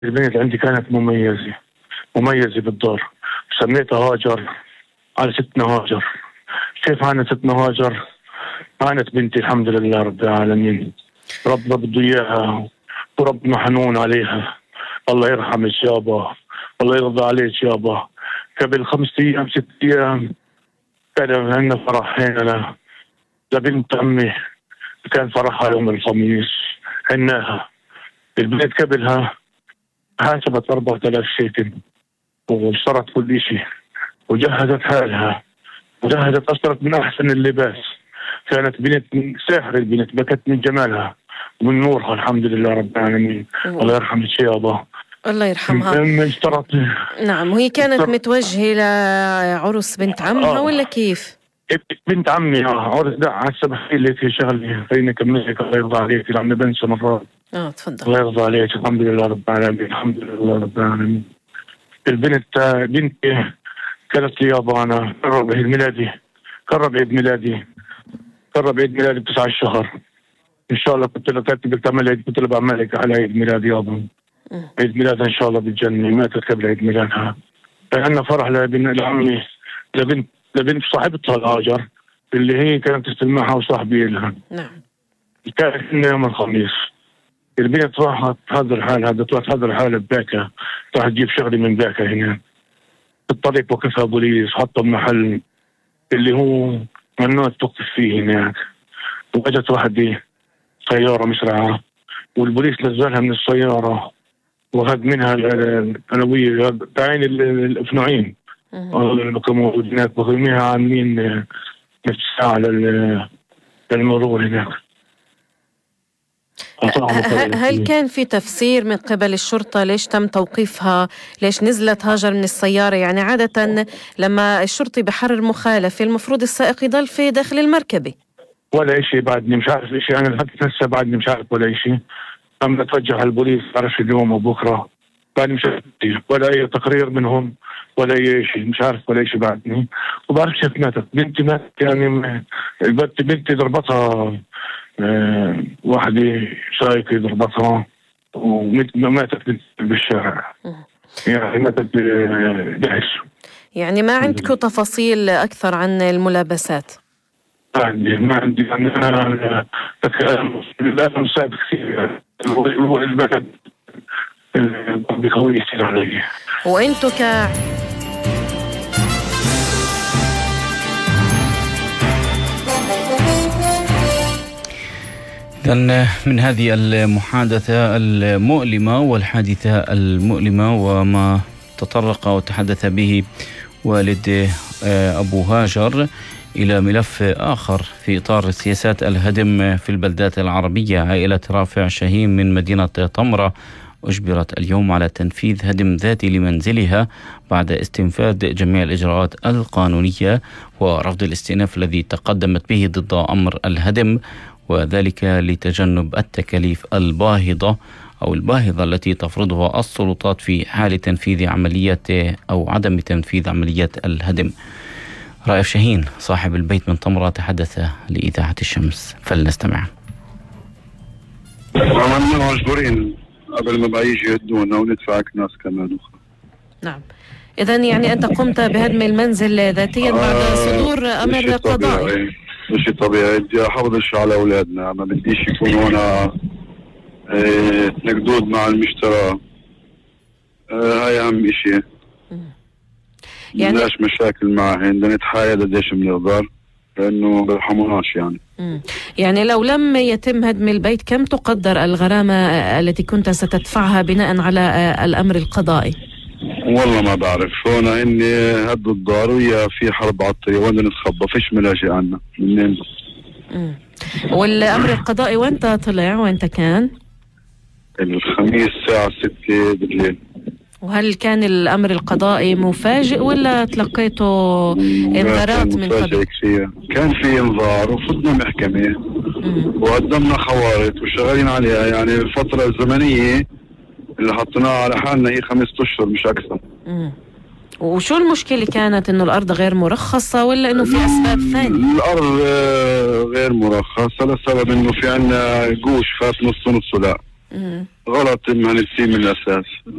البنت عندي كانت مميزة بالدار. سميتها هاجر على ستنا هاجر. كيف عانت ستنا هاجر؟ عانت بنتي الحمد لله رب العالمين. ربنا بده إياها وربنا حنون عليها. الله يرحمك يابا، الله يرضى عليك يابا. قبل 5 أيام 6 أيام كان عندنا فرح هنا لبنت عمي، كان فرحها يوم الخميس. هناها البنت قبلها حاسبت 4000 شيكل واشترت كل شيء وجهزت حالها وجهزت، أشترت من أحسن اللباس. كانت بنت من ساحر، البنت بكت من جمالها ومن نورها الحمد لله رب العالمين. الله يرحمك يابا. الله يرحمها. اشترت. نعم، وهي كانت متوجهة لعرس بنت عمها ولا كيف؟ بنت عمي عرس. لا هسه بحكي لك شغله، خليني اكملك. الله يرضى عليك، عم بنسى مرات. تفضل. الله يرضى عليك. الحمد لله رب العالمين، الحمد لله رب العالمين. البنت بنتي كانت لي يابا، انا قرب عيد ميلادي 9 الشهر ان شاء الله. كنت كنت بعمل لك على عيد ميلادي يابا. عيد ميلادها ان شاء الله بالجنه. ماتت قبل عيد ميلادها. عندنا فرح لعمي لبنت صاحبتها الهاجر اللي هي كانت تستلمها وصاحبي لها. نعم. كانت يوم الخميس. البنت راحت تحضر حالها بباكا، راح تجيب شغلي من باكا هنا. في الطريق وقفها بوليس، حطها بمحل اللي هو ممنوع توقف فيه هناك. واجت واحدة سيارة مسرعة والبوليس نزلها من السيارة وخذ منها الألوية تعين الأفنوعين اللي كانوا موجودين هناك، وخذوها عاملين نص ساعة للمرور هناك. هل كان في تفسير من قبل الشرطة ليش تم توقيفها؟ ليش نزلت هاجر من السيارة؟ يعني عادة لما الشرطي بحرر مخالفة المفروض السائق يضل في داخل المركبة. ولا إشي، بعدني مش عارف إشي. أنا لحد هسه بعدني مش عارف ولا إشي. أم نتوجه على البوليس، بعرفش اليوم وبكرة. بعدني مش عارف ولا أي تقرير منهم ولا أي شيء، مش عارف ولا شيء بعدني. وبعرف كيف ماتت بنتي. يعني بنتي ضربتها واحدة سايقة ضربتها وماتت بالشارع. يعني ماتت بجهش. يعني ما عندكم تفاصيل أكثر عن الملابسات؟ ما عندي يعني. أنا لازم ساعد كثير. البلد بقوية كثير علي. وأنتو إذن من هذه المحادثة المؤلمة والحادثة المؤلمة وما تطرق وتحدث به والد أبو هاجر إلى ملف آخر في إطار سياسات الهدم في البلدات العربية. عائلة رافع شاهين من مدينة طمرة أجبرت اليوم على تنفيذ هدم ذاتي لمنزلها بعد استنفاذ جميع الإجراءات القانونية ورفض الاستئناف الذي تقدمت به ضد أمر الهدم، وذلك لتجنب التكاليف الباهظة التي تفرضها السلطات في حال تنفيذ عملية أو عدم تنفيذ عملية الهدم. رائف شاهين صاحب البيت من طمرة تحدث لإذاعة الشمس، فلنستمع. عملنا مجبورين قبل ما بقى يجي يهدونا وندفع ناس كمان أخرى. نعم. إذن يعني أنت قمت بهدم المنزل ذاتيا بعد صدور أمر قضائي. شيء طبيعي. بدي أحافظ على أولادنا، ما بديش يكونوا أنا نقدود مع المشترى. هاي أهم إشي. يعني بدناش مشاكل معهن، بدنا نتحايل قديش بنقدر لأنه بيرحموناش يعني. يعني لو لم يتم هدم البيت كم تقدر الغرامة التي كنت ستدفعها بناء على الأمر القضائي؟ والله ما بعرف. هنا إني هدوا الدار ويا في حرب على الطريق وين نتخبى، فيش ملاجئ عنا منين. والأمر القضائي وانت طلع وانت كان؟ الخميس الساعة 6 بالليل. وهل كان الأمر القضائي مفاجئ ولا تلقيته انذارات من قبل؟ كان في انذار وفضنا محكمة وقدمنا خوارط وشغالين عليها. يعني الفترة الزمنية اللي حطيناها على حالنا هي 5 أشهر مش أكثر. وشو المشكلة كانت؟ إنه الأرض غير مرخصة ولا إنه في أسباب ثانية؟ الأرض غير مرخصة لسبب إنه في عنا قوش فات نص لا. غلط مهندسين من الأساس.